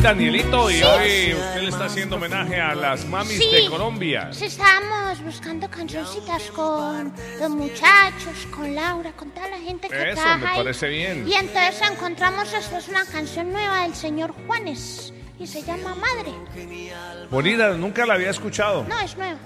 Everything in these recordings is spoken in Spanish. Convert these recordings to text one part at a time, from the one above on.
Danielito, y Sí. hoy usted le está haciendo homenaje a las mamis Sí. de Colombia. Sí, estábamos buscando cancioncitas con los muchachos, con Laura, con toda la gente que Eso, trabaja me ahí. parece bien. Y entonces encontramos, esta es una canción nueva del señor Juanes y se llama Madre. Bonita, nunca la había escuchado. No, es nueva.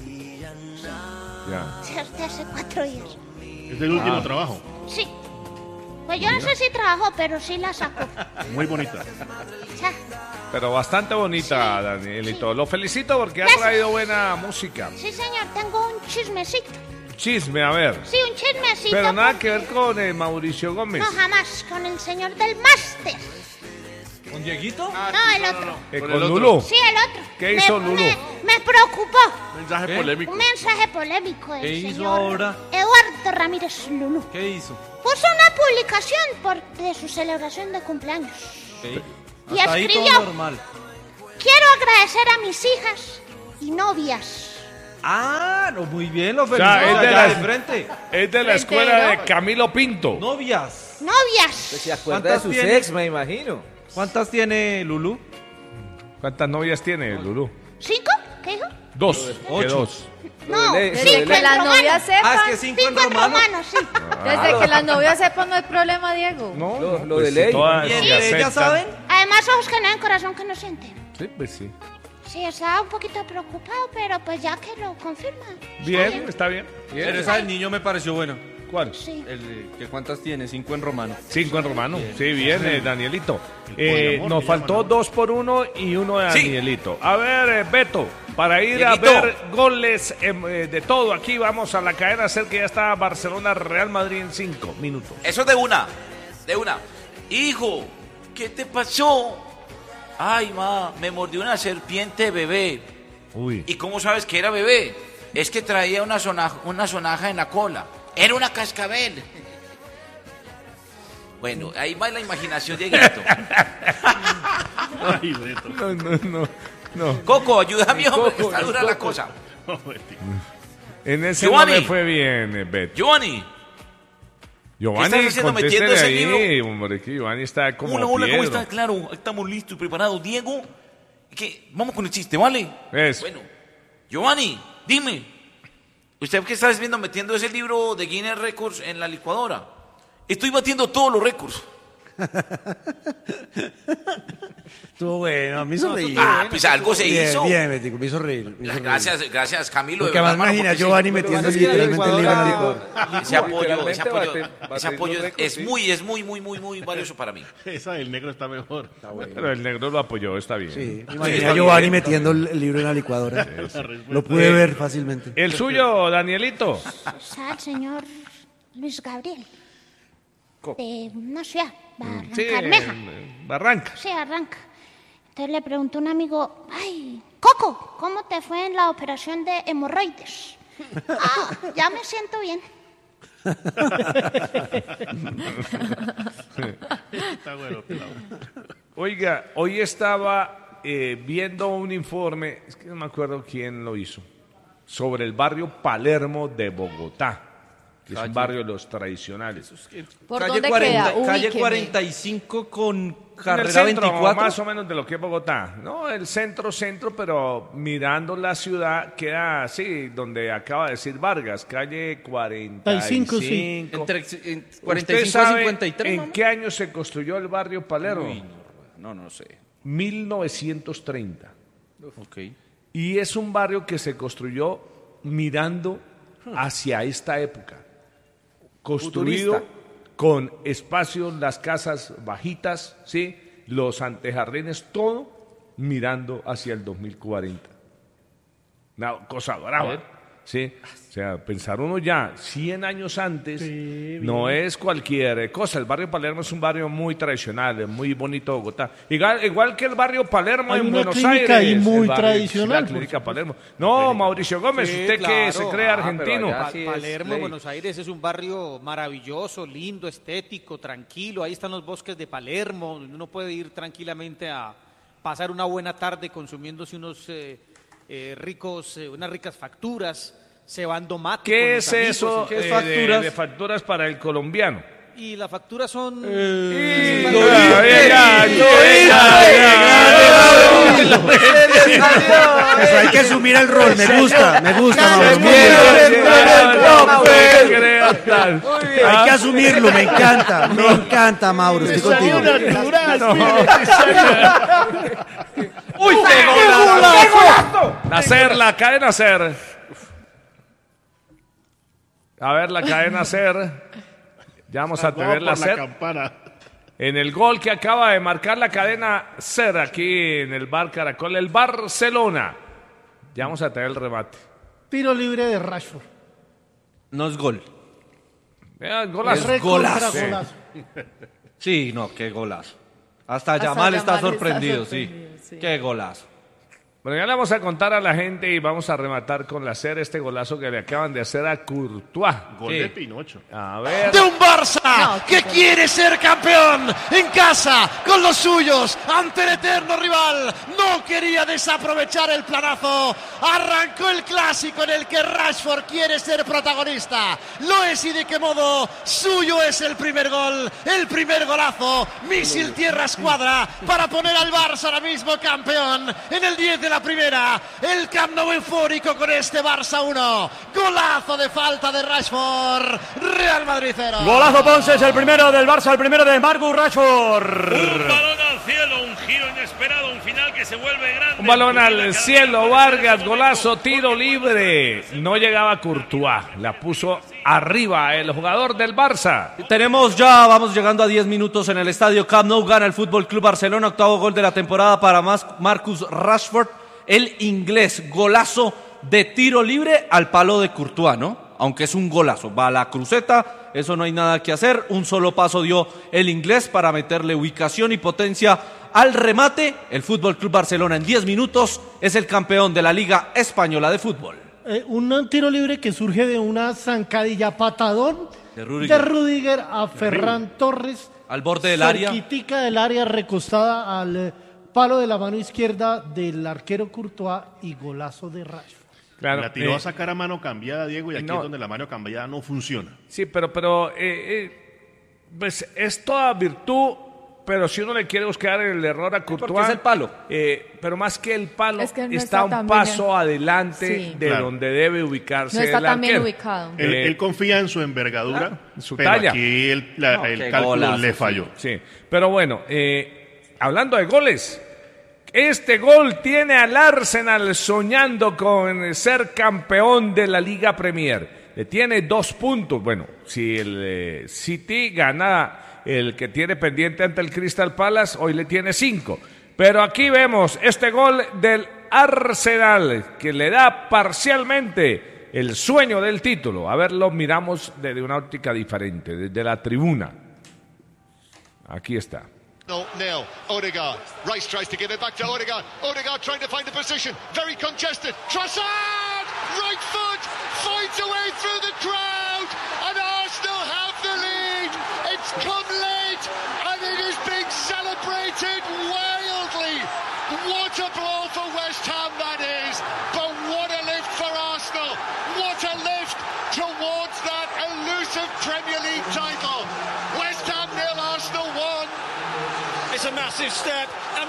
Ya. Desde hace 4 días. Es el último trabajo. Sí. Pues yo no sé si trabajó, pero sí la sacó. Muy bonita. Ya. Pero bastante bonita, Danielito. Lo felicito porque ha Gracias. traído buena música. Sí, señor, tengo un chismecito. Chisme, a ver. Sí, un chismecito. Pero nada porque- que ver con Mauricio Gómez. No, jamás, con el señor del máster. ¿Con Dieguito? No, el otro. Con el otro. Lulú. Sí, el otro. ¿Qué hizo Lulú? Me preocupó. Mensaje ¿Qué? polémico. Un mensaje polémico del ¿Qué hizo señor ahora? Eduardo Ramírez Lulú. ¿Qué hizo? Puso una publicación de su celebración de cumpleaños. ¿Qué? Y Hasta ahí todo escribió: normal. quiero agradecer a mis hijas y novias. Ah, no, muy bien, lo sea, felicito. es de allá la- de frente. Es de la escuela de Camilo Pinto. Novias. Novias. Se acuerda de ¿Cuántas sus tiene? ex, me imagino. ¿Cuántas tiene Lulú? ¿Cuántas novias tiene, Lulú? 5, ¿qué dijo? 2. ¿Qué 8. 2? No, Desde cinco que en la romano. novia sepa. Ah, es que 5 en 5 en romano. romano, sí. Desde que la novia sepa no hay problema, Diego. No, Lo pues de si ley. todas ¿Y se entre ellas aceptan. saben? Además, ojos que no ven, corazón que no sienten. Sí, pues sí. Sí, estaba un poquito preocupado, pero pues ya que lo confirma. Bien, está bien. Pero esa del niño me pareció buena. ¿Cuál? Sí. ¿Que ¿Cuántas tiene? 5 en romano. 5 en romano. Sí, bien, Danielito. poliamor Nos le faltó llaman, 2 por 1 y 1 de Sí. Danielito. A ver, Beto, para ir Dieguito. a ver goles de todo, aquí vamos a la cadena a hacer que ya está Barcelona Real Madrid en 5 minutos. Eso es de una. Hijo, ¿qué te pasó? Ay, me mordió una serpiente bebé. Uy. ¿Y cómo sabes que era bebé? Es que traía una sonaja en la cola. Era una cascabel. Bueno, ahí va la imaginación, Dieguito. Ay, Beto. No. Coco, ayúdame, hombre, que Coco, está dura Coco. la cosa. No, Beto. En ese Giovanni. no me fue bien, Beto. Giovanni, Giovanni, ¿qué estás haciendo contéstele metiendo ese ahí, hombre, que Giovanni está como hola, ¿cómo piedra. está? Claro, estamos listos y preparados. Diego, vamos con el chiste, ¿vale? Eso. Bueno, Giovanni, dime, ¿usted qué está viendo metiendo ese libro de Guinness Records en la licuadora? Estoy batiendo todos los récords. Estuvo bueno, me hizo reír. Pues algo se hizo. Bien, Betico, me hizo reír. Gracias, Camilo. Porque de verdad, además hermano, imagina a porque Giovanni sí, metiendo es que literalmente el libro en el Ecuador- licor. ese apoyo, Literalmente ese apoyo récord, es sí. muy valioso para mí. Esa del negro está mejor. Pero el negro lo apoyó, está bien. Sí, me imaginé a Giovanni metiendo el libro en la licuadora. Lo pude ver fácilmente. El suyo, Danielito. Está el señor Luis Gabriel. De una ciudad, Sí, Barrancarmeja. Barranca. Sí, arranca. Entonces le preguntó un amigo: ay, Coco, ¿cómo te fue en la operación de hemorroides? Ah, ya me siento bien. Está bueno, pelado. Oiga, hoy estaba viendo un informe, es que no me acuerdo quién lo hizo, sobre el barrio Palermo de Bogotá, que es un barrio de los tradicionales. ¿Por Calle dónde 40, queda? calle Ubíqueme. 45 con En el carrera centro, 24. más o menos de lo que es Bogotá. No, el centro, pero mirando la ciudad queda así, donde acaba de decir Vargas, calle 45. sí. Entre ¿Usted 45 y sabe 53. en mamá? qué año se construyó el barrio Palermo? Uy, no sé. 1930. Ok. Y es un barrio que se construyó mirando hacia esta época. Construido Futurista. con espacios, las casas bajitas, ¿sí? Los antejardines, todo mirando hacia el 2040. Una cosa brava, ¿sí? O sea, pensar uno ya 100 años antes no es cualquier cosa. El barrio Palermo es un barrio muy tradicional, muy bonito de Bogotá. Igual que el barrio Palermo Hay en una Buenos clínica Aires. ahí muy el barrio- tradicional, La clínica Palermo. No, Mauricio Gómez, Sí, usted que claro. se cree argentino. pero allá sí es Palermo, ley. Buenos Aires es un barrio maravilloso, lindo, estético, tranquilo. Ahí están los bosques de Palermo, donde uno puede ir tranquilamente a pasar una buena tarde consumiéndose unos unas ricas facturas, cebando mate. con ¿Qué los es amigos. eso ¿Qué es de facturas? facturas para el colombiano? Y la factura son... Eso hay que asumir el rol, me gusta, Mauro. Hay que asumirlo, me encanta, Mauro, estoy contigo. ¡Uy, qué golazo! Nacer, la cadena Ser. A ver, la cadena Ser. Ya vamos a tener la Ser. En el gol que acaba de marcar la cadena Ser aquí en el Bar Caracol, el Barcelona. Ya vamos a tener el remate. Tiro libre de Rashford. No es gol. Golazo. Es golazo. golazo. Sí, no, qué golazo. Hasta Yamal está sorprendido, sí. Qué golazo. Bueno, ya le vamos a contar a la gente y vamos a rematar con la Ser este golazo que le acaban de hacer a Courtois. Gol de Pinocho. A ver. De un Barça que quiere ser campeón en casa con los suyos ante el eterno rival. No quería desaprovechar el planazo. Arrancó el clásico en el que Rashford quiere ser protagonista. Lo es y de qué modo. Suyo es el primer gol, el primer golazo. Misil tierra escuadra para poner al Barça ahora mismo campeón en el 10 de la primera. El Camp Nou eufórico con este Barça 1. Golazo de falta de Rashford. Real Madrid 0. Golazo Ponce, es el primero del Barça, el primero de Marcus Rashford. Un balón al cielo, un giro inesperado, un final que se vuelve grande. Un balón al cielo, Vargas, golazo, tiro libre. No llegaba Courtois, la puso arriba el jugador del Barça. Vamos llegando a 10 minutos en el estadio Camp Nou. Gana el Fútbol Club Barcelona, octavo gol de la temporada para Marcus Rashford, el inglés. Golazo de tiro libre al palo de Courtois, ¿no? Aunque es un golazo, va a la cruceta, eso no hay nada que hacer. Un solo paso dio el inglés para meterle ubicación y potencia al remate. El Fútbol Club Barcelona en 10 minutos es el campeón de la Liga Española de Fútbol. Un tiro libre que surge de una zancadilla patadón de Rudiger a Ferran Torres. Al borde del área. Cerquitica del área, recostada al palo de la mano izquierda del arquero Courtois y golazo de Rashford. Claro, la tiró a sacar a mano cambiada, Diego, y aquí es donde la mano cambiada no funciona. Sí, pero pues es toda virtud, pero si uno le quiere buscar el error a Courtois... Porque es el palo. Pero más que el palo, es que no está un paso adelante de donde debe ubicarse no está el tan bien arquero. ubicado. Él confía en su envergadura, su pero talla. aquí el cálculo golazo, le falló. Sí, pero bueno, hablando de goles... Este gol tiene al Arsenal soñando con ser campeón de la Liga Premier. Le tiene 2 puntos. Bueno, si el City gana el que tiene pendiente ante el Crystal Palace, hoy le tiene 5. Pero aquí vemos este gol del Arsenal que le da parcialmente el sueño del título. A ver, lo miramos desde una óptica diferente, desde la tribuna. Aquí está. No, Odegaard. Rice tries to give it back to Odegaard. Odegaard trying to find the position. Very congested. Trossard! Right foot! Finds a way through the crowd! And Arsenal have the lead! It's come late! And it is being celebrated wildly! What a blow for West Ham that is! But what a lift for Arsenal! What a lift towards that elusive Premier League title! West Ham 0, Arsenal 1. It's a massive step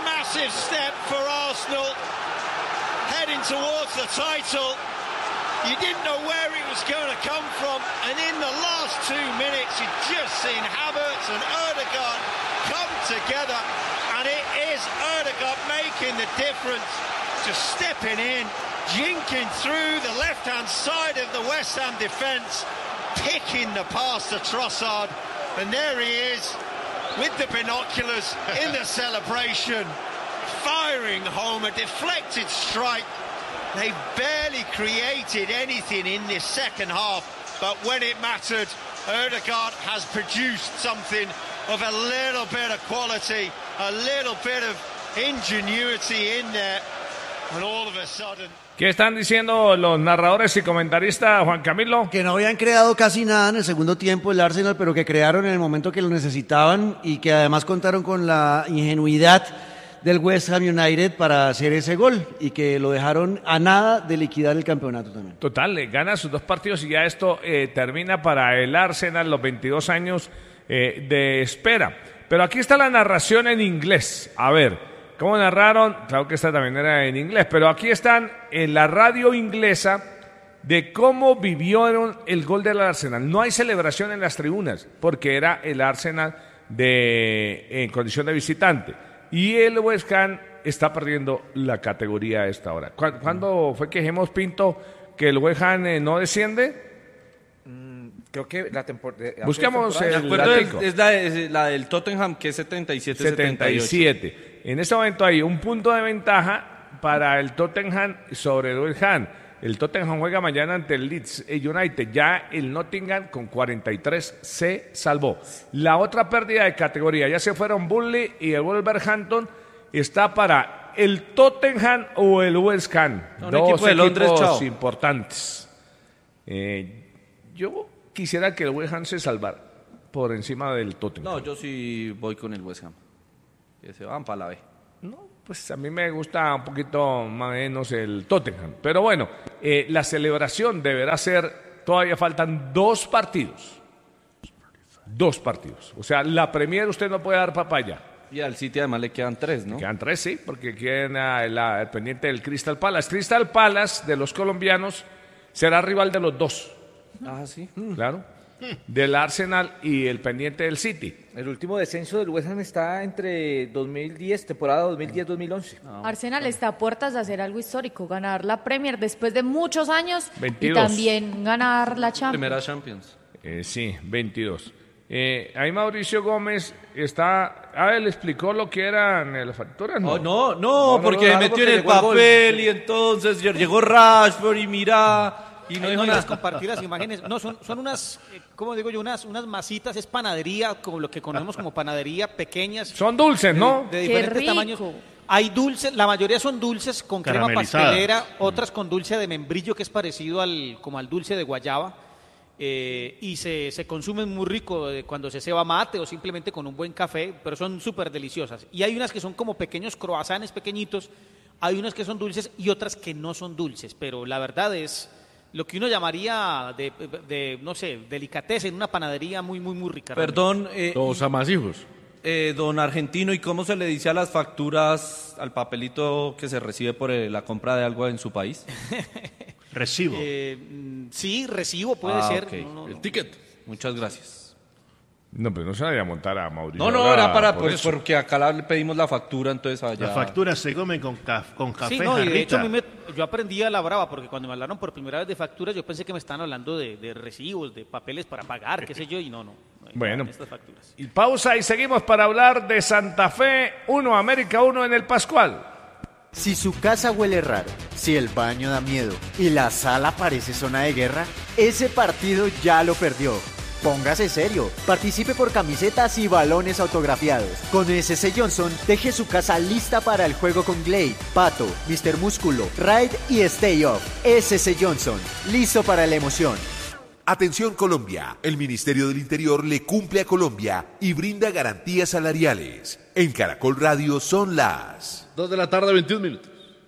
for Arsenal, heading towards the title. You didn't know where it was going to come from, and in the last 2 minutes, you've just seen Havertz and Odegaard come together, and it is Odegaard making the difference, just stepping in, jinking through the left-hand side of the West Ham defence, picking the pass to Trossard, and there he is, with the binoculars in the celebration, firing home a deflected strike. They barely created anything in this second half, but when it mattered, Odegaard has produced something of a little bit of quality, a little bit of ingenuity in there, and all of a sudden... ¿Qué están diciendo los narradores y comentaristas, Juan Camilo? Que no habían creado casi nada en el segundo tiempo el Arsenal, pero que crearon en el momento que lo necesitaban y que además contaron con la ingenuidad del West Ham United para hacer ese gol y que lo dejaron a nada de liquidar el campeonato también. Total, gana sus 2 partidos y ya esto termina para el Arsenal, los 22 años de espera. Pero aquí está la narración en inglés. A ver, ¿cómo narraron? Claro que esta también era en inglés, pero aquí están en la radio inglesa de cómo vivieron el gol del Arsenal. No hay celebración en las tribunas, porque era el Arsenal en condición de visitante. Y el West Ham está perdiendo la categoría a esta hora. ¿Cuándo fue que dijimos, Pinto, que el West Ham no desciende? Creo que la temporada... Buscamos el dato. Es la del Tottenham, que es 77-78. En este momento hay un punto de ventaja para el Tottenham sobre el West Ham. El Tottenham juega mañana ante el Leeds United. Ya el Nottingham con 43 se salvó. La otra pérdida de categoría, ya se fueron Burnley y el Wolverhampton, está para el Tottenham o el West Ham. Dos equipos importantes. Yo quisiera que el West Ham se salvara por encima del Tottenham. No, yo sí voy con el West Ham. Que se van para la B. No, pues a mí me gusta un poquito más o menos el Tottenham. Pero bueno, la celebración deberá ser, todavía faltan 2 partidos. 2 partidos. O sea, la Premier usted no puede dar papaya. Y al City además le quedan 3, ¿no? Le quedan 3, sí, porque queda el pendiente del Crystal Palace. Crystal Palace, de los colombianos, será rival de los 2. Ah, sí. Claro. Del Arsenal y el pendiente del City. El último descenso del West Ham está entre 2010, temporada 2010-2011. Arsenal está a puertas de hacer algo histórico, ganar la Premier después de muchos años 22. Y también ganar la Champions. Primera Champions. Sí, 22. Ahí Mauricio Gómez está... le explicó lo que eran las facturas, ¿no? No, porque metió en el papel y entonces llegó Rashford y mira... Y no dijo nada. Compartir las imágenes. No, son unas, ¿cómo digo yo? Unas masitas, es panadería, como lo que conocemos como panadería, pequeñas. Son dulces, ¿no? De diferentes tamaños. Hay dulces, la mayoría son dulces con crema pastelera, otras con dulce de membrillo, que es parecido como al dulce de guayaba. Y se consumen muy rico cuando se ceba mate o simplemente con un buen café, pero son súper deliciosas. Y hay unas que son como pequeños croissants pequeñitos, hay unas que son dulces y otras que no son dulces, pero la verdad es... lo que uno llamaría no sé, delicateza en una panadería muy, muy, muy rica. Perdón. Los amasijos. Don Argentino, ¿y cómo se le dice a las facturas, al papelito que se recibe por la compra de algo en su país? Recibo. Sí, recibo puede ser. Okay. No. El ticket. Muchas gracias. No, pero no se vaya a montar a Mauricio. No, era para porque acá le pedimos la factura, entonces allá... Las facturas se comen con café, sí, no, y de hecho yo aprendí a la brava, porque cuando me hablaron por primera vez de facturas, yo pensé que me estaban hablando de recibos, de papeles para pagar, qué sé yo, y no. Bueno, estas facturas. Y pausa y seguimos para hablar de Santa Fe 1, América 1 en el Pascual. Si su casa huele raro, si el baño da miedo y la sala parece zona de guerra, ese partido ya lo perdió. Póngase serio, participe por camisetas y balones autografiados. Con SC Johnson, deje su casa lista para el juego con Glade, Pato, Mr. Músculo, Raid y Stay Off. SC Johnson, listo para la emoción. Atención Colombia, el Ministerio del Interior le cumple a Colombia y brinda garantías salariales. En Caracol Radio son las 2:21 p.m.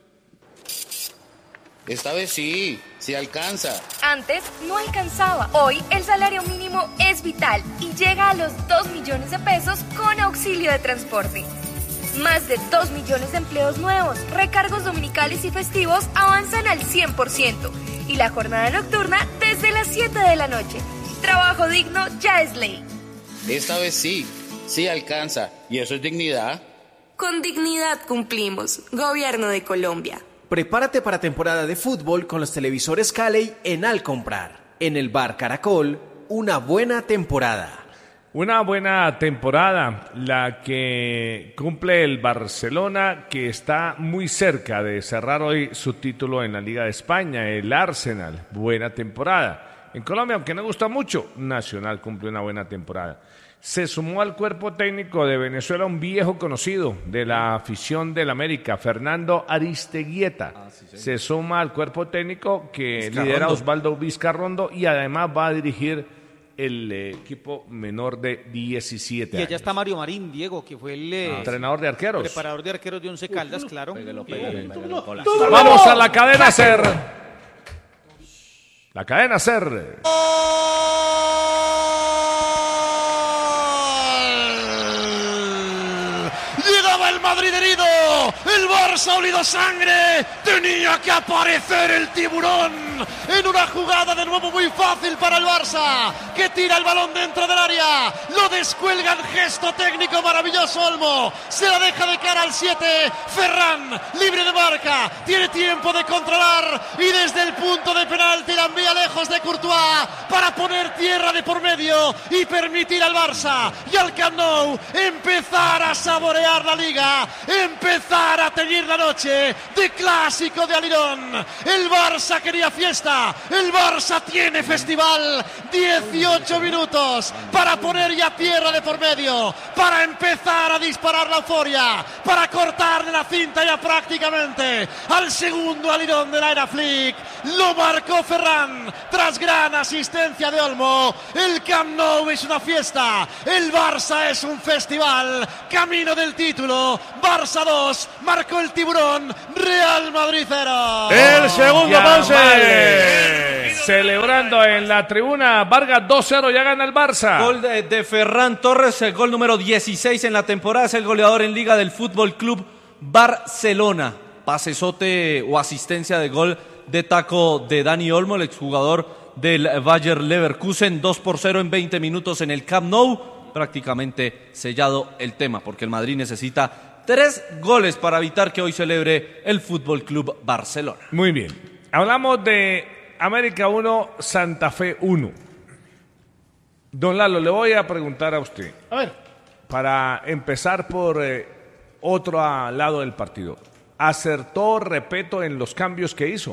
Esta vez sí alcanza. Antes no alcanzaba. Hoy el salario mínimo es vital y llega a los 2 millones de pesos con auxilio de transporte. Más de 2 millones de empleos nuevos, recargos dominicales y festivos avanzan al 100% y la jornada nocturna desde las 7 de la noche. Trabajo digno ya es ley. Esta vez sí alcanza. ¿Y eso es dignidad? Con dignidad cumplimos. Gobierno de Colombia. Prepárate para temporada de fútbol con los televisores Cali en Al Comprar. En el Bar Caracol, una buena temporada. Una buena temporada, la que cumple el Barcelona, que está muy cerca de cerrar hoy su título en la Liga de España, el Arsenal. Buena temporada. En Colombia, aunque no gusta mucho, Nacional cumple una buena temporada. Se sumó al cuerpo técnico de Venezuela un viejo conocido de la afición del América, Fernando Aristeguieta. Se suma al cuerpo técnico que lidera Osvaldo Vizcarrondo y además va a dirigir el equipo menor de 17 años. Y allá está Mario Marín, Diego, que fue el entrenador de arqueros. Preparador de arqueros de Once Caldas, claro. Vamos a la cadena SER. La cadena SER. Madrid herido. El Barça ha olido sangre. Tenía que aparecer el tiburón en una jugada de nuevo muy fácil para el Barça, que tira el balón dentro del área. Lo descuelga en gesto técnico maravilloso Olmo. Se la deja de cara al 7. Ferran, libre de marca. Tiene tiempo de controlar y desde el punto de penalti la envía lejos de Courtois para poner tierra de por medio y permitir al Barça y al Camp Nou empezar a saborear la Liga, empezar a teñir la noche de clásico de Alirón. El Barça quería fiesta, el Barça tiene festival. 18 minutos para poner ya tierra de por medio, para empezar a disparar la euforia, para cortarle la cinta ya prácticamente al segundo Alirón de la era Flick. Lo marcó Ferran tras gran asistencia de Olmo. El Camp Nou es una fiesta, el Barça es un festival, camino del título. Barça 2, marcó el tiburón, Real Madrid 0. El segundo Ponce. Celebrando en la tribuna, Vargas 2-0, ya gana el Barça. Gol de Ferran Torres, el gol número 16 en la temporada, es el goleador en Liga del Fútbol Club Barcelona. Pasesote o asistencia de gol de taco de Dani Olmo, el exjugador del Bayer Leverkusen, 2-0 en 20 minutos en el Camp Nou. Prácticamente sellado el tema, porque el Madrid necesita 3 goles para evitar que hoy celebre el Fútbol Club Barcelona. Muy bien. Hablamos de América 1, Santa Fe 1. Don Lalo, le voy a preguntar a usted. A ver. Para empezar por otro lado del partido. ¿Acertó Repetto en los cambios que hizo?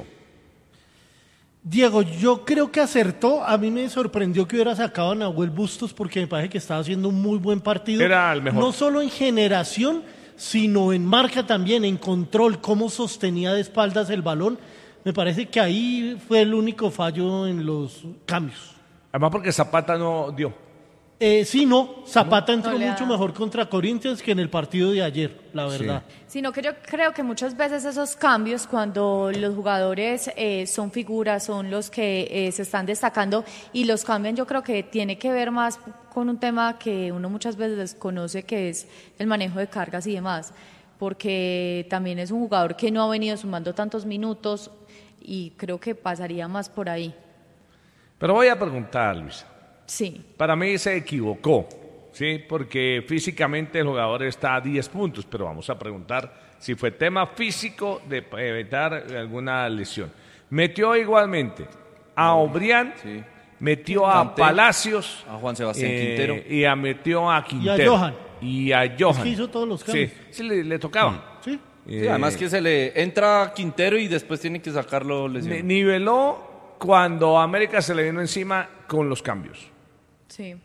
Diego, yo creo que acertó. A mí me sorprendió que hubiera sacado a Nahuel Bustos porque me parece que estaba haciendo un muy buen partido. Era el mejor. No solo en generación, sino en marca también, en control, cómo sostenía de espaldas el balón. Me parece que ahí fue el único fallo en los cambios. Además porque Zapata no dio. Sí, no, Zapata entró No le mucho da. mejor contra Corinthians que en el partido de ayer, la verdad. Sino que yo creo que muchas veces esos cambios, cuando los jugadores son figuras, son los que se están destacando y los cambian, yo creo que tiene que ver más con un tema que uno muchas veces desconoce, que es el manejo de cargas y demás, porque también es un jugador que no ha venido sumando tantos minutos y creo que pasaría más por ahí. Pero voy a preguntar, Luisa. Sí. Para mí se equivocó, ¿sí? Porque físicamente el jugador está a 10 puntos, pero vamos a preguntar si fue tema físico de evitar alguna lesión. Metió igualmente a Obrián, metió a Kanté, Palacios, a Juan Sebastián Quintero. y metió a Quintero. Y a Johan. Y a Johan. Es que hizo todos los cambios. Sí, le tocaba. Sí. Sí, además que se le entra Quintero y después tiene que sacarlo lesionado. Niveló cuando América se le vino encima con los cambios. Sí.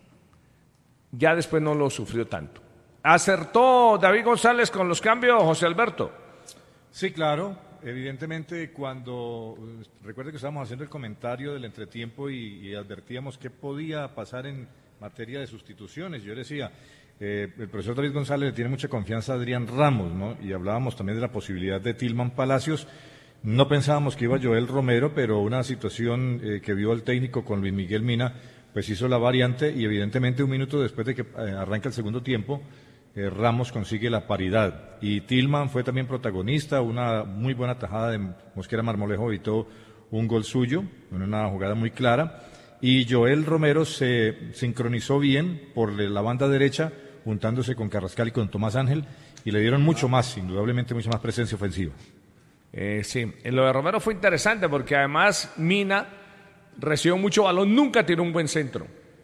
Ya después no lo sufrió tanto. ¿Acertó David González con los cambios, José Alberto? Sí, claro. Evidentemente, cuando recuerde que estábamos haciendo el comentario del entretiempo y advertíamos qué podía pasar en materia de sustituciones, yo decía, el profesor David González le tiene mucha confianza a Adrián Ramos, ¿no? Y hablábamos también de la posibilidad de Tillman Palacios. No pensábamos que iba Joel Romero, pero una situación que vio el técnico con Luis Miguel Mina, pues hizo la variante y evidentemente un minuto después de que arranca el segundo tiempo, Ramos consigue la paridad. Y Tillman fue también protagonista, una muy buena tajada de Mosquera Marmolejo, evitó un gol suyo, en una jugada muy clara. Y Joel Romero se sincronizó bien por la banda derecha, juntándose con Carrascal y con Tomás Ángel, y le dieron mucho más, indudablemente mucha más presencia ofensiva. Sí, lo de Romero fue interesante porque además Mina recibió mucho balón, nunca tiró un buen centro.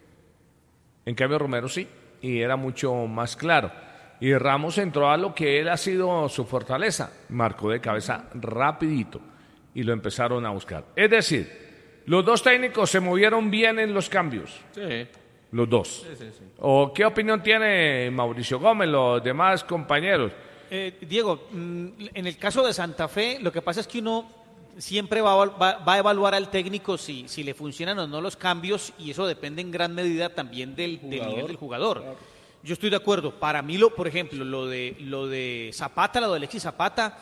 En cambio Romero sí, y era mucho más claro. Y Ramos entró a lo que él ha sido su fortaleza, marcó de cabeza rapidito y lo empezaron a buscar. Es decir, los dos técnicos se movieron bien en los cambios. Sí. Los dos. Sí. ¿O qué opinión tiene Mauricio Gómez, los demás compañeros? Diego, en el caso de Santa Fe, lo que pasa es que uno siempre va a evaluar al técnico si le funcionan o no los cambios, y eso depende en gran medida también del nivel del jugador. Claro. Yo estoy de acuerdo. Para mí, por ejemplo, lo de Zapata, lo de Alexis Zapata,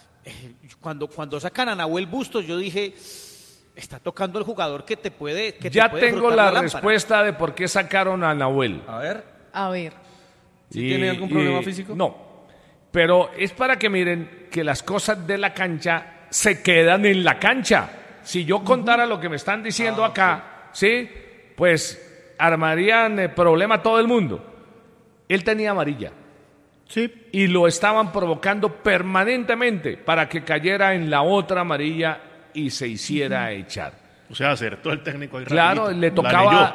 cuando sacan a Nahuel Bustos, yo dije, está tocando el jugador que te puede ya te puede tengo la lámpara. respuesta de por qué sacaron a Nahuel. A ver. A ver. ¿Sí tiene algún problema físico? No. Pero es para que miren que las cosas de la cancha se quedan en la cancha. Si yo contara lo que me están diciendo acá, ¿sí? Pues armarían problema a todo el mundo. Él tenía amarilla. Sí. Y lo estaban provocando permanentemente para que cayera en la otra amarilla y se hiciera echar. O sea, acertó el técnico ahí Claro, rapidito.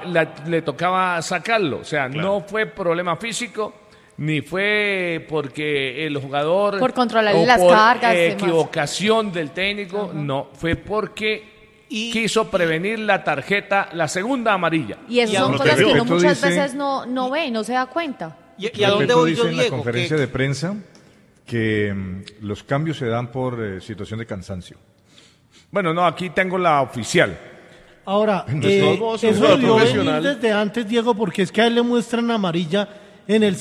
le tocaba sacarlo. O sea, no fue problema físico, ni fue porque el jugador... Por controlarle o las por cargas. equivocación del técnico, no. Fue porque quiso prevenir la tarjeta, la segunda amarilla. Y esas son cosas que uno muchas veces no ve, no se da cuenta. ¿Y a dónde voy yo, Diego? En la conferencia de prensa que los cambios se dan por situación de cansancio. Bueno, no, aquí tengo la oficial. Ahora, Entonces, eso debió venir desde antes, Diego, porque es que a él le muestran amarilla en el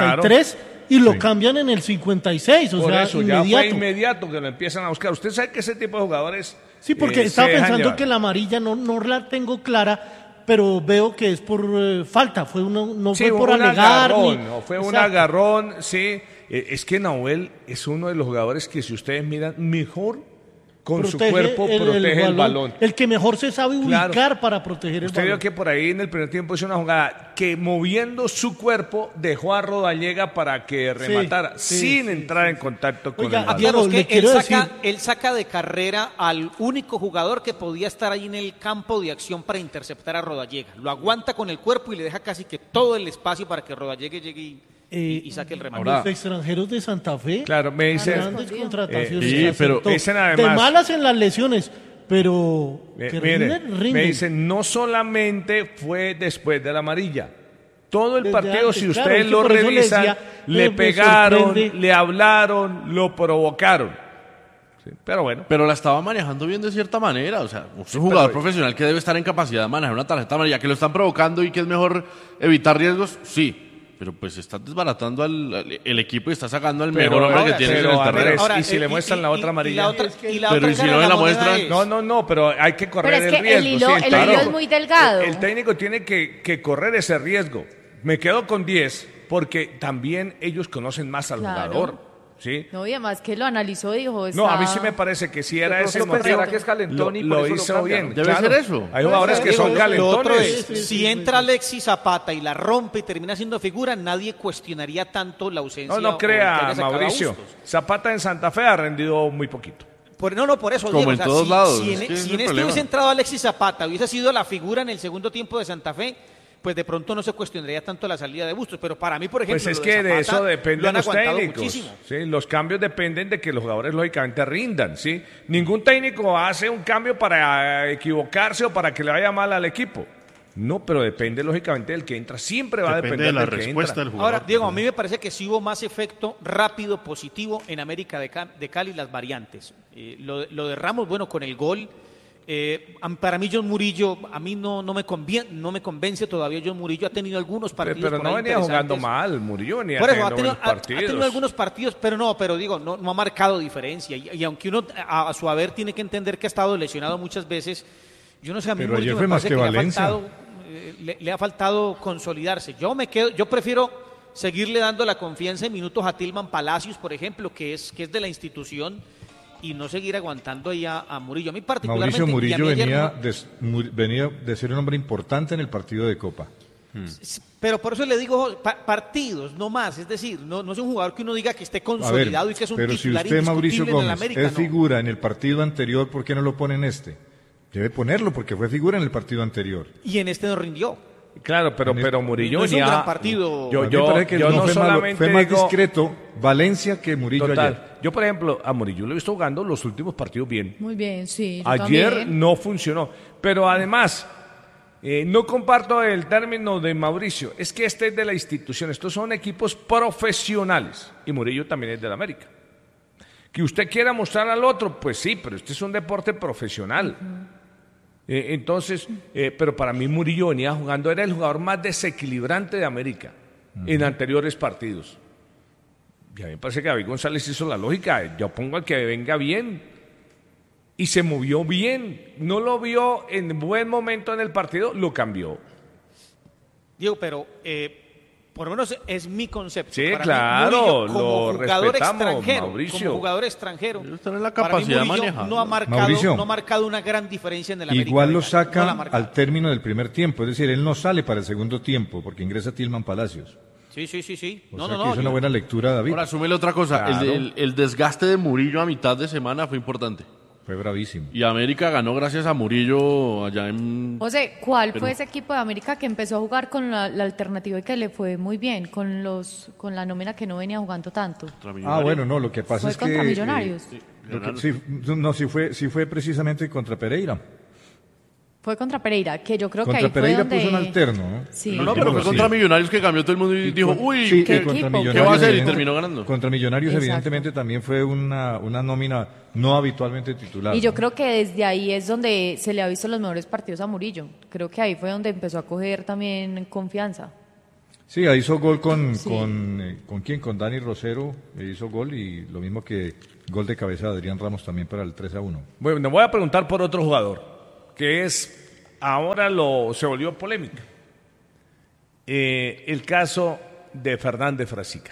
53 y lo cambian en el 56, o por sea, eso, inmediato. ya fue inmediato que lo empiezan a buscar. Usted sabe que ese tipo de jugadores... Sí, porque estaba se dejan pensando llevar. que la amarilla no la tengo clara, pero veo que es por falta, fue no Sí, fue por un alegar. agarrón, no fue un Exacto. agarrón, sí. Es que Nahuel es uno de los jugadores que, si ustedes miran, mejor con su cuerpo protege el balón. El que mejor se sabe ubicar Claro. para proteger el Usted balón. vio que por ahí en el primer tiempo hizo una jugada que, moviendo su cuerpo, dejó a Rodallega para que rematara sin entrar en contacto con el balón. Claro, es que él saca de carrera al único jugador que podía estar ahí en el campo de acción para interceptar a Rodallega. Lo aguanta con el cuerpo y le deja casi que todo el espacio para que Rodallega llegue y saque el remate. Los extranjeros de Santa Fe. Claro, me dice... Grandes contrataciones. sí, pero aceptó. dicen además... De malas en las lesiones, pero que Mire, rinden. me dicen, no solamente fue después de la amarilla. Todo el Desde partido, antes, si claro, ustedes es que lo por eso le revisan, decía, le me pegaron, sorprende. le hablaron, lo provocaron. Sí, pero bueno. Pero la estaba manejando bien de cierta manera. O sea, es un jugador profesional que debe estar en capacidad de manejar una tarjeta amarilla, que lo están provocando y que es mejor evitar riesgos, sí. Pero pues está desbaratando el equipo y está sacando al mejor hombre que tienes en el terreno. Y si le muestran la otra amarilla. Pero y si no me la muestran. No, pero hay que correr Pero es el que el riesgo. hilo es muy delgado. El técnico tiene que correr ese riesgo. Me quedo con 10 porque también ellos conocen más al Claro. jugador. ¿Sí? No, y además que lo analizó, dijo... No, a mí sí me parece que si era De ese pronto motivo, pensará que es calentón y por lo eso lo hizo cambian. bien. Debe claro. ser eso. Hay jugadores que son Lo otro calentones. es, si entra Alexis Zapata y la rompe y termina siendo figura, nadie cuestionaría tanto la ausencia. No o el que crea, haya sacado a Mauricio. Bustos. Zapata en Santa Fe ha rendido muy poquito. Por eso, Como Diego, en todos lados, Si es en, que ese si es en el este problema. hubiese entrado Alexis Zapata, hubiese sido la figura en el segundo tiempo de Santa Fe, pues de pronto no se cuestionaría tanto la salida de Bustos. Pero para mí, por ejemplo, Pues es lo que de Zapata eso lo dependen han los aguantado técnicos. muchísimo. ¿Sí? Los cambios dependen de que los jugadores lógicamente rindan. ¿Sí? Ningún técnico hace un cambio para equivocarse o para que le vaya mal al equipo. No, pero depende lógicamente del que entra. Siempre va a Depende depender de la del que respuesta entra. del jugador. Ahora, Diego, a mí me parece que sí hubo más efecto rápido, positivo en América de Cali, las variantes. Lo de Ramos, bueno, con el gol. Para mí John Murillo, a mí no me convence todavía. John Murillo ha tenido algunos partidos Pero por no ahí venía jugando interesantes. mal, Murillo venía Por eso, ha teniendo tenido, buenos ha tenido partidos. algunos partidos, pero digo, no ha marcado diferencia. Y aunque uno a su haber tiene que entender que ha estado lesionado muchas veces, yo no sé, a mí Pero Murillo ayer fue me más parece que que Valencia. le ha faltado consolidarse. Yo prefiero seguirle dando la confianza en minutos a Tilman Palacios, por ejemplo, que es de la institución, y no seguir aguantando ahí a Murillo. A mí particularmente... Mauricio Murillo y a mí ayer venía de ser un hombre importante en el partido de Copa. Pero por eso le digo partidos, no más. Es decir, no es un jugador que uno diga que esté A ver, consolidado y que es un pero si titular usted, Mauricio indiscutible en el Gómez, América. es no. figura en el partido anterior, ¿por qué no lo pone en este? Debe ponerlo porque fue figura en el partido anterior. Y en este no rindió. Claro, pero Murillo No es un venía... gran partido. Yo A mí me parece que no no fue, solamente fue más digo- discreto Valencia que Murillo Total. ayer. Yo, por ejemplo, a Murillo lo he visto jugando los últimos partidos bien. Muy bien, sí. yo Ayer también. no funcionó. Pero además, no comparto el término de Mauricio. Es que este es de la institución. Estos son equipos profesionales. Y Murillo también es del América. Que usted quiera mostrar al otro, pues sí, pero este es un deporte profesional. Entonces, pero para mí Murillo venía jugando, era el jugador más desequilibrante de América en anteriores partidos. Y a mí me parece que David González hizo la lógica. Yo pongo al que venga bien. Y se movió bien. No lo vio en buen momento en el partido, lo cambió. Diego, pero Por lo menos es mi concepto. Sí, Para claro, mí, Murillo, como lo jugador respetamos, extranjero, Mauricio. como jugador extranjero, Tiene la para mí capacidad de Murillo manejar. no ha marcado una gran diferencia en el América. Igual de lo Cali. No la ha saca marcado. al término del primer tiempo, es decir, él no sale para el segundo tiempo porque ingresa Tilman Palacios. Sí. O sea que No. hizo una buena lectura, David. Ahora, asúmele otra cosa. Claro. El desgaste de Murillo a mitad de semana fue importante. Fue bravísimo. Y América ganó gracias a Murillo allá en... José, ¿cuál Perú. fue ese equipo de América que empezó a jugar con la alternativa y que le fue muy bien, con la nómina que no venía jugando tanto? Bueno, no, lo que pasa ¿Fue es contra que... Millonarios? Sí fue precisamente contra Pereira. Fue contra Pereira, que yo creo Contra que ahí Pereira fue donde... puso un alterno, ¿no? Sí. No, pero fue contra Millonarios que cambió todo el mundo y dijo, uy, ¿qué va a hacer? Y terminó ganando. Contra Millonarios, Exacto. evidentemente, también fue una nómina no habitualmente titular. Y yo creo que desde ahí es donde se le ha visto los mejores partidos a Murillo. Creo que ahí fue donde empezó a coger también confianza. Sí, ahí hizo gol ¿con quién? Con Dani Rosero, hizo gol y lo mismo que gol de cabeza de Adrián Ramos también para el 3-1. Bueno, voy a preguntar por otro jugador, que es, ahora se volvió polémica. El caso de Fernández Frasica.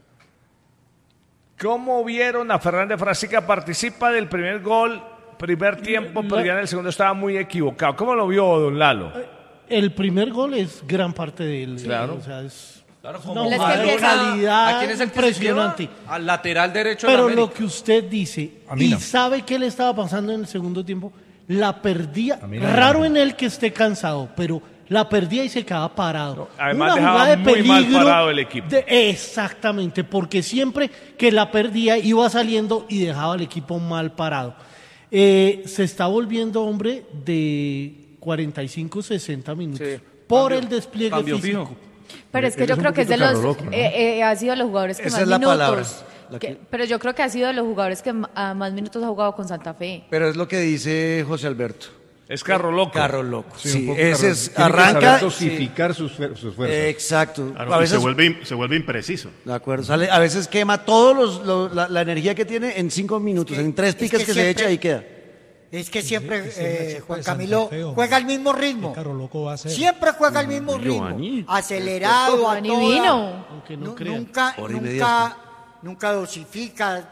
¿Cómo vieron a Fernández Frasica? Participa del primer gol, primer tiempo, pero ya en el segundo estaba muy equivocado. ¿Cómo lo vio don Lalo? El primer gol es gran parte de él. Claro. O sea, es como una jugador, calidad ¿a quién es el que se impresionante. lleva? Al lateral derecho de Pero la lo América. que usted dice, A mí y no. sabe qué le estaba pasando en el segundo tiempo, la perdía. A mí no. Raro en él que esté cansado, pero la perdía y se quedaba parado. Además, Una dejaba jugada de muy mal peligro parado el equipo. Exactamente, porque siempre que la perdía iba saliendo y dejaba al equipo mal parado. Se está volviendo hombre de 45, 60 minutos por el despliegue físico. Pero es que yo creo que es de los... ha sido de los jugadores que Esa más es la minutos... palabra. Pero yo creo que ha sido de los jugadores que más minutos ha jugado con Santa Fe. Pero es lo que dice José Alberto. Es carro loco. Carro loco. Sí, Sí, un poco ese carro- es, tiene que arranca. saber dosificar sus fuerzas. Exacto. Claro, A y veces, se vuelve impreciso. de acuerdo. A veces quema todos la energía que tiene en 5 minutos, en 3 piques que se siempre- echa y queda. Es que siempre chica Juan de Camilo Santa Fe, hombre. juega al mismo ritmo. Carro loco va a ser. Siempre juega al mismo ritmo. Giovanni. Acelerado a Giovanni toda. vino. Aunque no crean. Hora y media Nunca dosifica,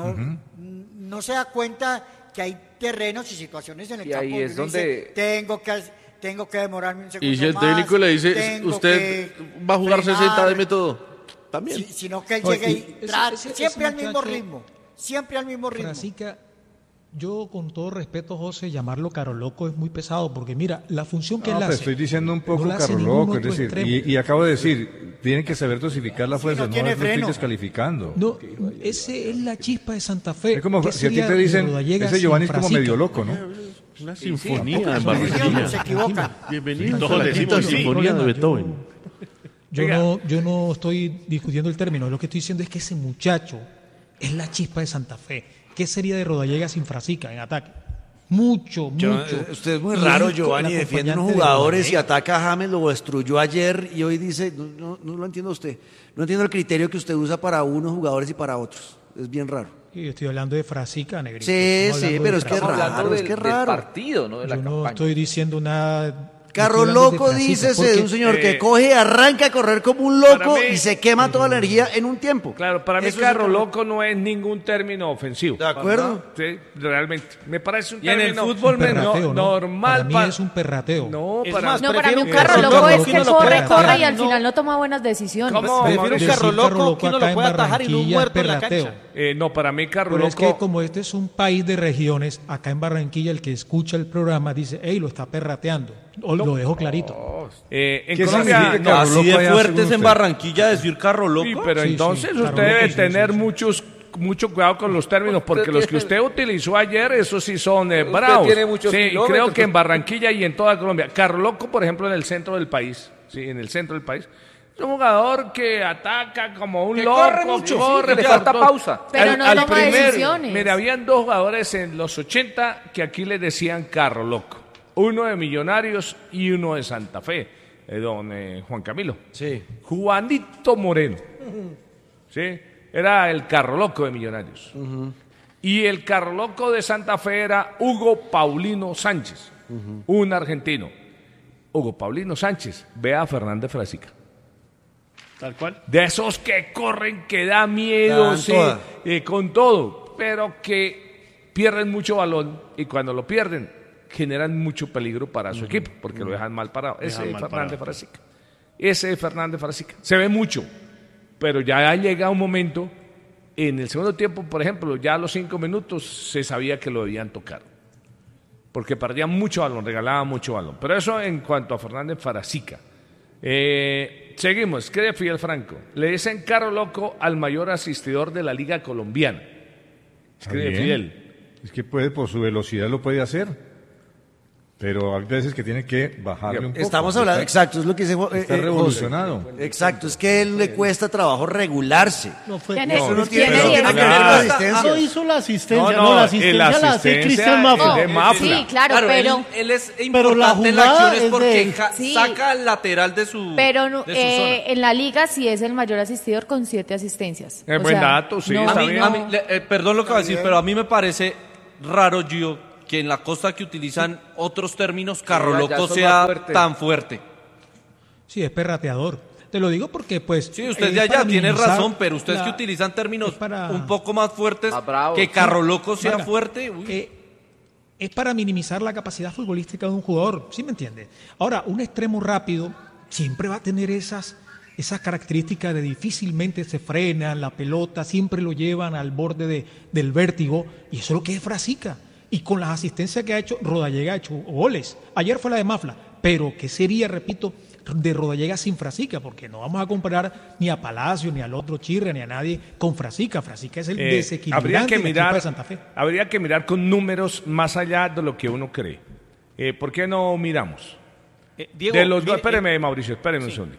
no se da cuenta que hay terrenos y situaciones en el Y campo. ahí es uno dice, donde- tengo que demorarme un segundo Y si el más, técnico le dice, tengo usted que va a jugar frenar", 60, deme todo. También. sino que él Oye, llegue y ese- trate, ese siempre al mismo muchacho- ritmo. Siempre al mismo ritmo. Frasica, yo con todo respeto, José, llamarlo caro loco es muy pesado, porque mira, la función que No, él pero hace. estoy diciendo un poco no la hace carro ningún loco, es otro decir, extremo. y acabo de decir, tienen que saber dosificar la fuerza, no tiene lo estoy freno. descalificando. No, ese es la chispa de Santa Fe. Es como ¿Qué si a ti sería te de dicen, Rodallega ese sin Giovanni es como Frasica? medio loco, ¿no? Una sinfonía en Se Barranquilla. equivoca. Bienvenido Sí, a la sí, quinta sí, sinfonía de yo- Beethoven. Yo no estoy discutiendo el término, lo que estoy diciendo es que ese muchacho es la chispa de Santa Fe. ¿Qué sería de Rodallega sin Frasica en ataque? Mucho. Usted es muy Y raro, el Giovanni, acompañante defiende unos de jugadores y Rodallega. ataca a James, lo destruyó ayer y hoy dice, no lo entiendo usted. No entiendo el criterio que usted usa para unos jugadores y para otros. Es bien raro. Y estoy hablando de Frasica, Negrito. Sí, Estamos sí, hablando pero de es que es Frasica. raro, hablando es que es raro. del partido, no de la Yo no campaña. estoy diciendo nada. Carro estoy hablando de loco, Frasica, dícese porque- de un señor que coge, arranca a correr como un Para loco mí- y se quema toda la energía en un tiempo. Claro, para mí Eso es carro otra- loco no es ningún término ofensivo. ¿De acuerdo? Sí, realmente. Me parece un Y en el término fútbol perrateo, ¿no? normal. Para mí es un perrateo. No, Es para más, No, para mí un Prefiero carro un loco carro es loco que que no lo corre, pueda corre y atajar, al no. final no toma buenas decisiones. ¿Cómo? Prefiero un Decir carro loco que acá uno lo en pueda atajar y no un Barranquilla es muerto en la perrateo. cancha. No, para mí carro Pero loco. es que como este es un país de regiones, acá en Barranquilla el que escucha el programa dice, hey, lo está perrateando. O lo dejo clarito. En ¿Qué Colombia significa no, carro Así loco de allá, fuertes según en usted? Barranquilla decir carro loco. Sí, pero Sí, entonces sí, usted carro debe loco, sí, tener sí, sí. mucho cuidado con los términos, porque los que usted utilizó ayer, esos sí son bravos. tiene muchos Sí, y kilómetros. creo que en Barranquilla y en toda Colombia. Carro loco, por ejemplo, en el centro del país. Sí, en el centro del país. Es un jugador que ataca como un Que loco, corre mucho, sí, que le por falta todo. pausa. Pero no toma decisiones. Mire, habían dos jugadores en los 80 que aquí le decían carro loco. Uno de Millonarios y uno de Santa Fe, don Juan Camilo. Sí. Juanito Moreno. ¿Sí? Era el carro loco de Millonarios. Y el carro loco de Santa Fe era Hugo Paulino Sánchez, un argentino. Hugo Paulino Sánchez, vea a Fernández Frasica. Tal cual. De esos que corren, que da miedo, sí, con todo, pero que pierden mucho balón y cuando lo pierden generan mucho peligro para su equipo porque lo dejan mal parado. Ese es Fernández Farasica. Ese es Fernández Farasica. Se ve mucho, pero ya ha llegado un momento, en el segundo tiempo, por ejemplo, ya a los 5 minutos se sabía que lo debían tocar. Porque perdía mucho balón, regalaba mucho balón. Pero eso en cuanto a Fernández Farasica. Seguimos, escribe Fidel Franco. Le dicen carro loco al mayor asistidor de la Liga Colombiana. Escribe Fidel. Es que puede, por su velocidad lo puede hacer. Pero hay veces que tiene que bajarle un poco. Estamos hablando, exacto, es lo que dice está revolucionado. Exacto, es que a él le cuesta trabajo regularse. No fue. Eso no tiene que ver con la asistencia. No hizo la asistencia, la asistencia la hace Cristian Mafra. Sí, claro, pero él es importante en la acción es porque saca al lateral de su pero de su zona. En la liga sí es el mayor asistidor con 7 asistencias. Buen dato, sí, no, está bien. Perdón lo que va a decir, pero a mí me parece raro, Gio, que en la costa que utilizan otros términos, carro loco sea tan fuerte. Sí, es perrateador. Te lo digo porque, pues... Sí, usted de allá tiene razón, pero ustedes que utilizan términos un poco más fuertes, que carro loco sea fuerte... es para minimizar la capacidad futbolística de un jugador, ¿sí me entiende? Ahora, un extremo rápido siempre va a tener esas características de difícilmente se frenan, la pelota siempre lo llevan al borde del vértigo, y eso es lo que es Frasica. Y con las asistencias que ha hecho, Rodallega ha hecho goles. Ayer fue la de Mafla, pero ¿qué sería, repito, de Rodallega sin Frasica? Porque no vamos a comparar ni a Palacio, ni al otro Chirra, ni a nadie con Frasica. Frasica es el desequilibrante del equipo de Santa Fe. Habría que mirar con números más allá de lo que uno cree. ¿Por qué no miramos? Diego, espéreme, Mauricio, espéreme un segundito.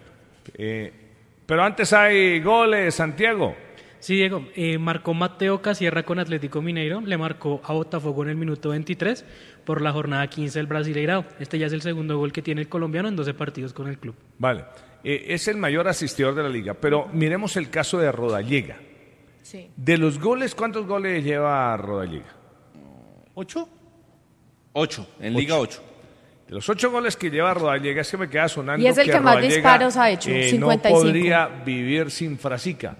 Pero antes hay goles, Santiago. Sí, Diego, marcó Mateo Casierra con Atlético Mineiro, le marcó a Botafogo en el minuto 23 por la jornada 15 del Brasileirao. Este ya es el segundo gol que tiene el colombiano en 12 partidos con el club. Vale, es el mayor asistidor de la liga, pero miremos el caso de Rodallega. Sí. De los goles, ¿cuántos goles lleva Rodallega? 8. 8, en Liga 8. De los 8 goles que lleva Rodallega, es que me queda sonando y es el que más Rodallega, disparos ha hecho, 55. No podría vivir sin Frasica.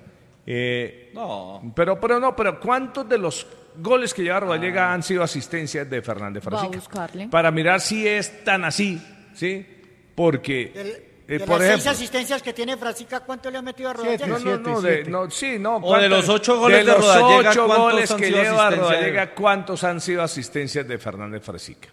Pero ¿cuántos de los goles que lleva Rodallega han sido asistencias de Fernández Farasica? Va a buscarle. Para mirar si es tan así, ¿sí? Porque, de por las ejemplo... 6 asistencias que tiene Frasica, ¿cuánto le ha metido a Rodallega? O de los 8 goles de Rodallega, de los 8 goles han que sido lleva asistencias? Rodallega, ¿cuántos han sido asistencias de Fernández Farasica?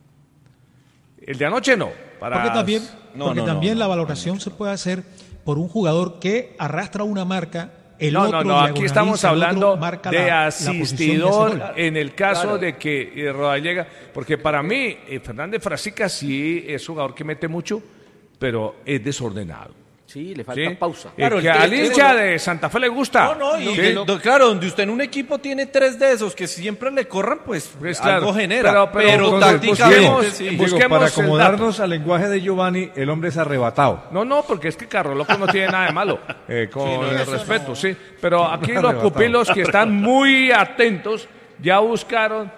El de anoche no. Porque también la valoración se puede hacer por un jugador que arrastra una marca. Aquí estamos hablando de asistidor en el caso de que Rodallega, porque para mí Fernández Farasica sí es un jugador que mete mucho, pero es desordenado. Sí, le falta pausa. Que al hincha de Santa Fe le gusta. Claro, donde usted en un equipo tiene 3 de esos que siempre le corran, pues algo genera. Pero tácticamente busquemos para acomodarnos al lenguaje de Giovanni, el hombre es arrebatado. No, porque es que Carro Loco no tiene nada de malo, con el respeto, sí. Pero aquí los pupilos que están muy atentos ya buscaron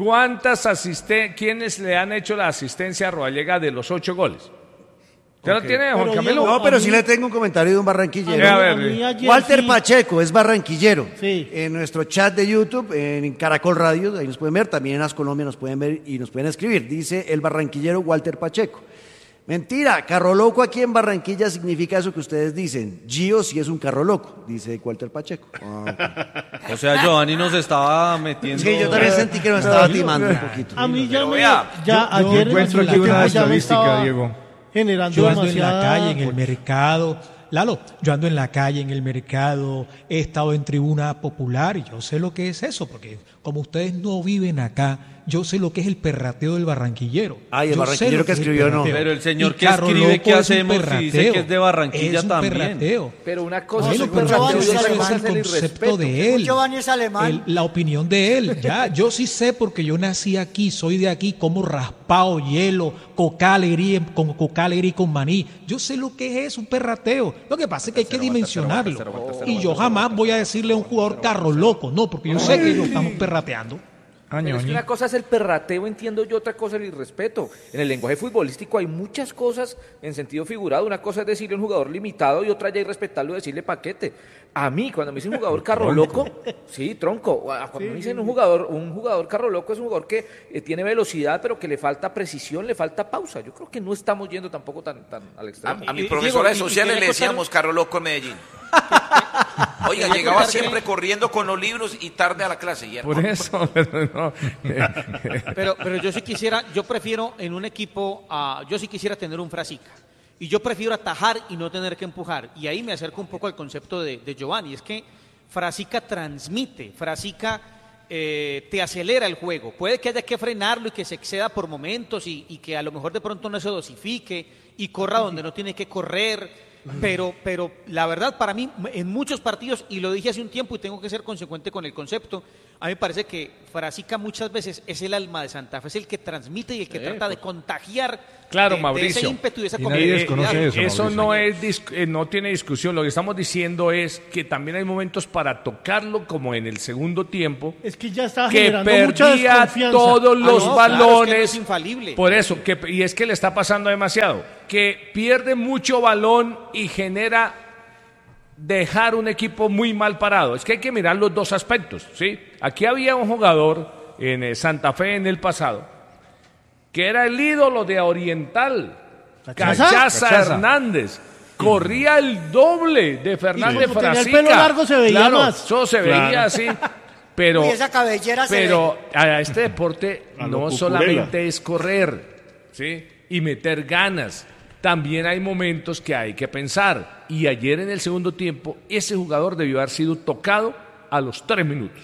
quiénes le han hecho la asistencia a Rodallega de los 8 goles. ¿Usted lo tiene, Juan Camilo? No, pero sí le tengo un comentario de un barranquillero. A ver, Walter Pacheco es barranquillero. Sí. En nuestro chat de YouTube, en Caracol Radio, ahí nos pueden ver, también en As Colombia nos pueden ver y nos pueden escribir. Dice el barranquillero Walter Pacheco. Mentira, carro loco aquí en Barranquilla significa eso que ustedes dicen. Gio sí es un carro loco, dice Walter Pacheco. Okay. O sea, Giovanni nos estaba metiendo... Sí, yo también sentí que nos estaba timando un poquito. A mí yo ayer encuentro aquí una estadística, Diego. Yo ando en la calle, en el mercado. Lalo, yo ando en la calle, en el mercado, he estado en tribuna popular y yo sé lo que es eso, porque como ustedes no viven acá, yo sé lo que es el perrateo del barranquillero. Ay, el barranquillero que escribió no. Pero el señor que escribe, ¿qué hacemos? Si dice que es de Barranquilla también. Perrateo. Pero una cosa es el perrateo, es el concepto de él. Giovanni es alemán. La opinión de él. Ya, yo sí sé porque yo nací aquí, soy de aquí, como raspado, hielo, coca alegría con maní. Yo sé lo que es un perrateo. Lo que pasa es que hay que dimensionarlo. Y yo jamás voy a decirle a un jugador carro loco, no, porque yo sé que lo estamos perrateando. Pero es que una cosa es el perrateo, entiendo yo, otra cosa es el irrespeto. En el lenguaje futbolístico hay muchas cosas en sentido figurado. Una cosa es decirle a un jugador limitado y otra ya irrespetarlo y decirle paquete. A mí, cuando me dicen un jugador carro loco, sí, tronco. Cuando me dicen un jugador carro loco es un jugador que tiene velocidad, pero que le falta precisión, le falta pausa. Yo creo que no estamos yendo tampoco tan al extremo. A mi profesora de sociales le decíamos carro loco en Medellín. Oiga, llegaba siempre corriendo con los libros y tarde a la clase. Y por eso, pero no. Pero yo sí quisiera, yo prefiero en un equipo, yo sí quisiera tener un Frasica. Y yo prefiero atajar y no tener que empujar. Y ahí me acerco un poco al concepto de Giovanni. Es que Frasica transmite, Frasica te acelera el juego. Puede que haya que frenarlo y que se exceda por momentos y que a lo mejor de pronto no se dosifique y corra donde no tiene que correr. Pero la verdad, para mí, en muchos partidos, y lo dije hace un tiempo y tengo que ser consecuente con el concepto, a mí me parece que Frasica muchas veces es el alma de Santa Fe, es el que transmite y el que trata de contagiar claro, de Mauricio, ese ímpetu y esa eso no tiene discusión. Lo que estamos diciendo es que también hay momentos para tocarlo, como en el segundo tiempo, es que ya estaba que generando mucha perdía desconfianza. todos los balones. Claro, es que no es infalible. Por eso, y es que le está pasando demasiado, que pierde mucho balón y genera dejar un equipo muy mal parado. Es que hay que mirar los dos aspectos, ¿sí? Aquí había un jugador en Santa Fe en el pasado que era el ídolo de Oriental, Cachaza Hernández. Corría el doble de Fernández Frasica. Tenía el pelo largo, se veía más. Eso se veía así. Pero, y esa cabellera pero a este deporte no solamente es correr, ¿sí? Y meter ganas. También hay momentos que hay que pensar. Y ayer en el segundo tiempo, ese jugador debió haber sido tocado a los 3 minutos.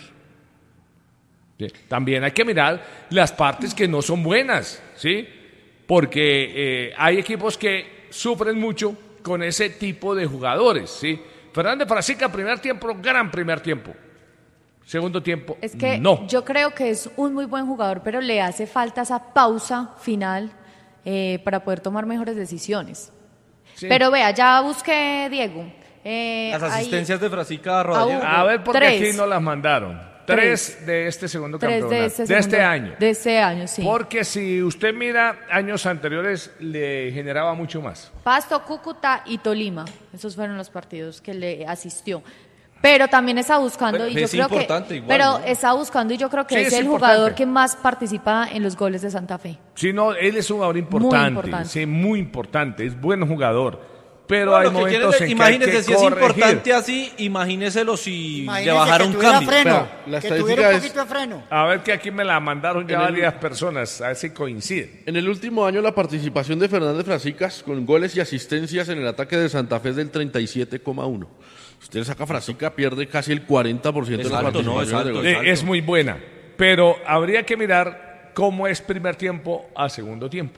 ¿Sí? También hay que mirar las partes que no son buenas, ¿sí? Porque hay equipos que sufren mucho con ese tipo de jugadores, ¿sí? Fernández Frasica, primer tiempo, gran primer tiempo. Segundo tiempo, es que no. Yo creo que es un muy buen jugador, pero le hace falta esa pausa final para poder tomar mejores decisiones. Sí. Pero vea, ya busqué, Diego. Las asistencias de Frasica a Rodallega. A ver, porque aquí no las mandaron. 3 de este segundo campeonato. De este año. De este año, sí. Porque si usted mira, años anteriores le generaba mucho más. Pasto, Cúcuta y Tolima. Esos fueron los partidos que le asistió. Pero también está buscando, y yo creo que igual, pero ¿no? Está buscando y yo creo que sí, es el jugador que más participa en los goles de Santa Fe. Sí, no, él es un jugador importante, muy importante. Sí, muy importante, es buen jugador. Pero hay momentos en que hay que si es importante así, imagínenselo si le bajara un cambio. Freno, que tuviera un poquito de freno. A ver, que aquí me la mandaron ya varias personas, a ver si coinciden. En el último año la participación de Fernández Frasicas con goles y asistencias en el ataque de Santa Fe es del 37,1. Usted saca Frasica, pierde casi el 40% de la participación. Es muy buena, pero habría que mirar cómo es primer tiempo a segundo tiempo.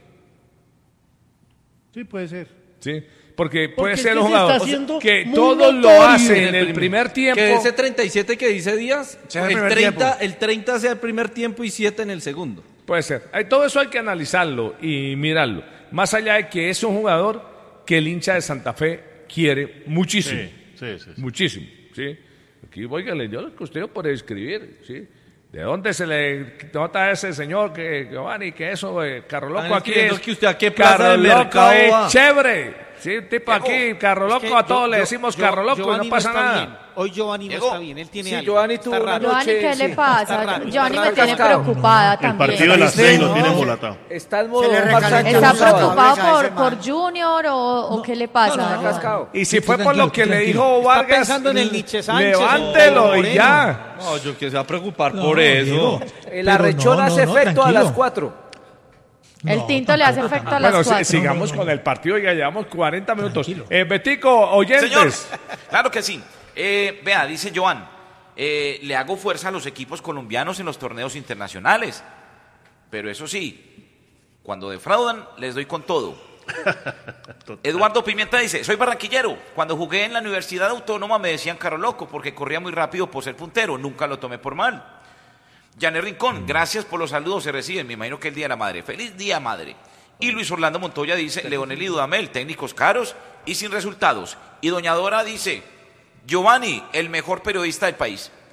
Sí, puede ser. Sí, porque puede ser un jugador que todo lo hace en el primer tiempo. Que ese 37 que dice Díaz, el 30 sea el primer tiempo y 7 en el segundo. Puede ser. Todo eso hay que analizarlo y mirarlo. Más allá de que es un jugador que el hincha de Santa Fe quiere muchísimo. Sí. Muchísimo, ¿sí? Aquí, oígale, yo le costeó por escribir, ¿sí? ¿De dónde se le nota a ese señor que Giovanni, que eso, Carro Loco aquí es? Que usted a qué plaza de mercado es chévere. Sí, tipo aquí, Carro Loco, a todos le decimos Carro Loco y no pasa nada. Hoy Giovanni no está bien, él tiene algo. Giovanni tuvo una noche, Giovanni, ¿qué le pasa? Giovanni me tiene preocupada también. El partido de las 6 lo tiene embolatado. Está el modo ¿Está preocupado por Junior o qué le pasa? Y si fue por lo que le dijo Vargas, pensando en el Nietzsche Sánchez, levántelo y ya. No, yo que se va a preocupar por eso. El arrechón hace efecto a las 4. El tinto le hace efecto a las 4. Bueno, sigamos con el partido, ya llevamos 40 minutos. Betico, oyentes. Señor, claro que sí. Vea, dice Joan, le hago fuerza a los equipos colombianos en los torneos internacionales. Pero eso sí, cuando defraudan, les doy con todo. Eduardo Pimienta dice, soy barranquillero. Cuando jugué en la Universidad Autónoma me decían Carro Loco porque corría muy rápido por ser puntero. Nunca lo tomé por mal. Janet Rincón, gracias por los saludos, se reciben. Me imagino que el Día de la Madre. Feliz Día, Madre. Y Luis Orlando Montoya dice, Leonel y Dudamel, técnicos caros y sin resultados. Y Doña Dora dice, Giovanni, el mejor periodista del país.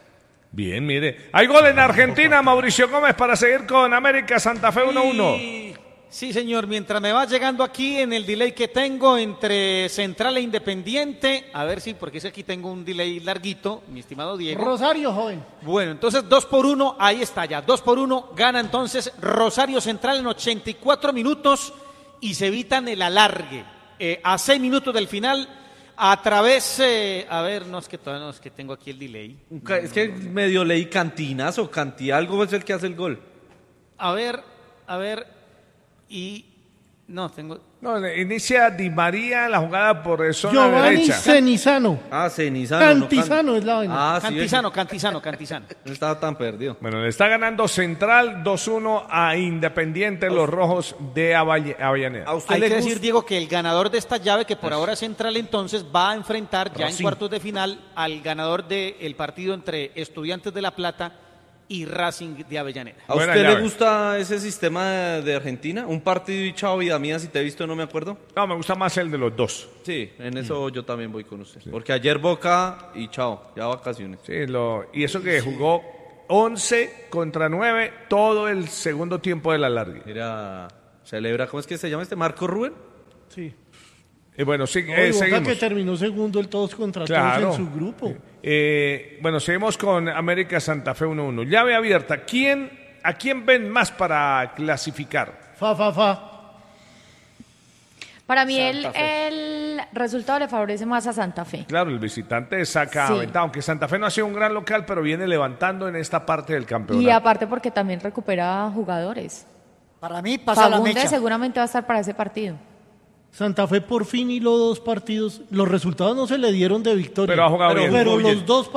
Bien, mire. Hay gol en Argentina, Mauricio Gómez, para seguir con América Santa Fe 1-1. Sí, señor, mientras me va llegando aquí en el delay que tengo entre Central e Independiente, a ver si, porque es que aquí tengo un delay larguito, mi estimado Diego. Rosario, joven. Bueno, entonces 2-1, ahí está ya, 2-1, gana entonces Rosario Central en 84 minutos y se evitan el alargue. A 6 minutos del final, a través, a ver, no es que todavía no, es que tengo aquí el delay. Es que medio leí Cantinas o Canti, algo es el que hace el gol. A ver, y no, tengo... No, inicia Di María la jugada por zona Giovanni derecha. Cenizano. Ah, Cenizano. Cantizano es la vaina. Cantizano. No estaba tan perdido. Bueno, le está ganando Central 2-1 a Independiente, los rojos de Avellaneda. Hay que decir, Diego, que el ganador de esta llave, que por ahora es Central, entonces va a enfrentar ya en cuartos de final al ganador del partido entre Estudiantes de La Plata y Racing de Avellaneda. ¿A usted le gusta ese sistema de Argentina? Un partido y chao, vida mía, si te he visto no me acuerdo. No, me gusta más el de los dos. Sí, en eso yo también voy con usted. Sí. Porque ayer Boca y chao, ya vacaciones. Sí, y eso que jugó 11 contra 9 todo el segundo tiempo de la larga. Mira, celebra, ¿cómo es que se llama este? ¿Marco Rubén? Sí. Y bueno, sí, Boca seguimos. que terminó segundo el todos contra todos en su grupo. Bueno, seguimos con América Santa Fe 1-1. Llave abierta. ¿A quién ven más para clasificar? Para mí el resultado le favorece más a Santa Fe. Claro, el visitante saca ventaja, aunque Santa Fe no ha sido un gran local, pero viene levantando en esta parte del campeonato. Y aparte porque también recupera jugadores. Para mí pasa la mecha. Seguramente va a estar para ese partido. Santa Fe por fin hiló 2 partidos. Los resultados no se le dieron de victoria. Pero ha jugado bien. Pero los 2